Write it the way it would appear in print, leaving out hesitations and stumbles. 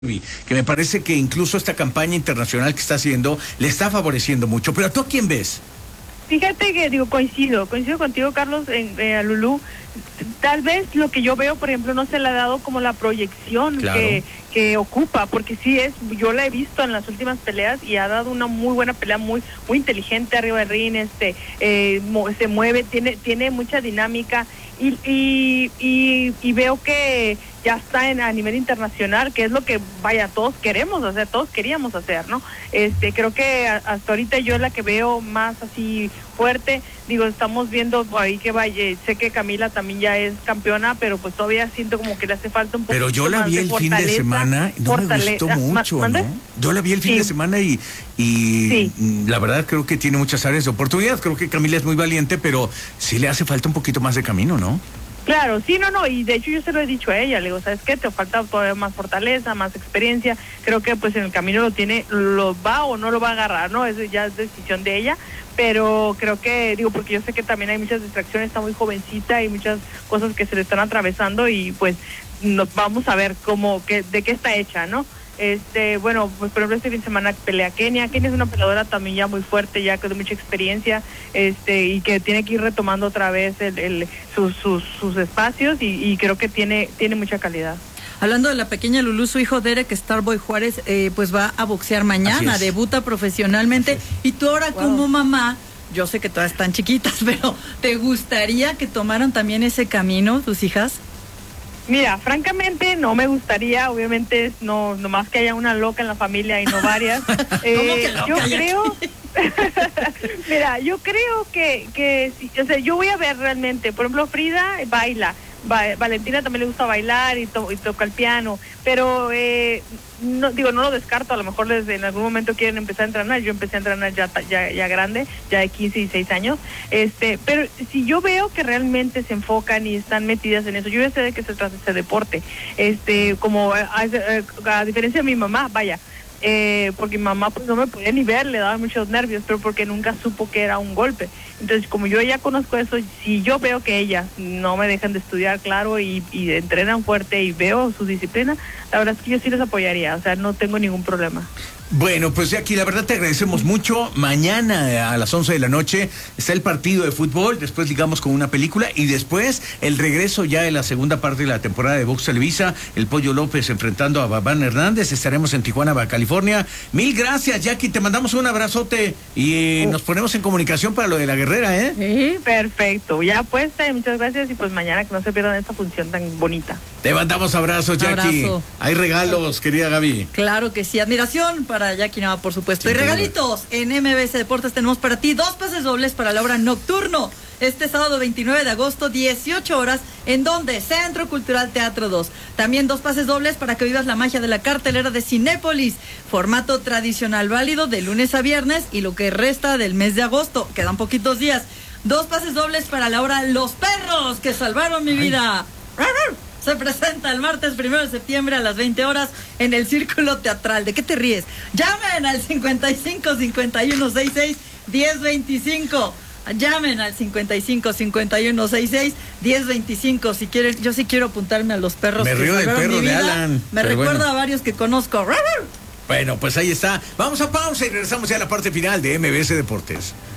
que me parece que incluso esta campaña internacional que está haciendo le está favoreciendo mucho. Pero ¿tú a quién ves? Fíjate que coincido contigo, Carlos, a Lulú. Tal vez lo que yo veo, por ejemplo, no se le ha dado como la proyección Claro. que ocupa, porque yo la he visto en las últimas peleas y ha dado una muy buena pelea, muy inteligente arriba del ring, se mueve, tiene mucha dinámica y veo que ya está a nivel internacional, que es lo que todos queremos hacer, todos queríamos hacer, ¿no? Creo que hasta ahorita yo es la que veo más así fuerte. Estamos viendo ahí que sé que Camila también ya es campeona, pero pues todavía siento como que le hace falta un poco. Pero yo la vi el fin de semana, no me gustó mucho, ¿no? Yo la vi el fin de semana y sí, la verdad creo que tiene muchas áreas de oportunidad. Creo que Camila es muy valiente, pero sí le hace falta un poquito más de camino, ¿no? Claro, sí, no, y de hecho yo se lo he dicho a ella, le digo, ¿sabes qué? Te falta todavía más fortaleza, más experiencia. Creo que pues en el camino lo va o no lo va a agarrar, ¿no? Eso ya es decisión de ella, pero creo que, porque yo sé que también hay muchas distracciones, está muy jovencita y muchas cosas que se le están atravesando y pues vamos a ver de qué está hecha, ¿no? Bueno, pues por ejemplo este fin de semana pelea Kenia. Kenia es una peleadora también ya muy fuerte, ya con mucha experiencia, y que tiene que ir retomando otra vez sus espacios y creo que tiene mucha calidad. Hablando de la pequeña Lulú, su hijo Derek Starboy Juárez, pues va a boxear mañana, debuta profesionalmente. Y tú ahora como mamá, yo sé que todas están chiquitas, pero ¿te gustaría que tomaran también ese camino tus hijas? Mira, francamente no me gustaría, obviamente no más que haya una loca en la familia y no varias. Yo creo, mira, yo creo que yo voy a ver realmente, por ejemplo, Frida baila, Valentina también le gusta bailar y toca el piano, pero no lo descarto, a lo mejor en algún momento quieren empezar a entrenar. Yo empecé a entrenar ya grande, ya de 15 y 16 años, pero si yo veo que realmente se enfocan y están metidas en eso, yo ya sé de qué se trata este deporte, como a diferencia de mi mamá, porque mi mamá pues no me podía ni ver, le daba muchos nervios, pero porque nunca supo que era un golpe. Entonces, como yo ya conozco eso, si yo veo que ellas no me dejan de estudiar, claro, y entrenan fuerte y veo su disciplina, la verdad es que yo sí les apoyaría, o sea, no tengo ningún problema. Bueno, pues Jackie, la verdad te agradecemos mucho. Mañana a las 11 de la noche está el partido de fútbol, después ligamos con una película y después el regreso ya de la segunda parte de la temporada de Vox Televisa, el Pollo López enfrentando a Babán Hernández. Estaremos en Tijuana, Baja California. Mil gracias, Jackie, te mandamos un abrazote y nos ponemos en comunicación para lo de la guerrera, ¿eh? Sí, perfecto, ya pues, muchas gracias y pues mañana que no se pierdan esta función tan bonita. Te mandamos abrazos, Jackie. Hay regalos, querida Gaby. Claro que sí, admiración para Jackie Nava, por supuesto. Y regalitos en MBS Deportes tenemos para ti 2 pases dobles para la obra Nocturno. Este sábado 29 de agosto, 18 horas, ¿en dónde? Centro Cultural Teatro 2. También 2 pases dobles para que vivas la magia de la cartelera de Cinépolis. Formato tradicional válido de lunes a viernes y lo que resta del mes de agosto. Quedan poquitos días. 2 pases dobles para la obra Los Perros que salvaron mi vida. Se presenta el martes 1 de septiembre a las 20 horas en el Círculo Teatral. ¿De qué te ríes? Llamen al 55 51 66 1025. Llamen al 55 51 66 1025 si quieren. Yo sí quiero apuntarme a Los Perros. Me río del perro de Alan. Me recuerda a varios que conozco. Bueno, pues ahí está. Vamos a pausa y regresamos ya a la parte final de MBS Deportes.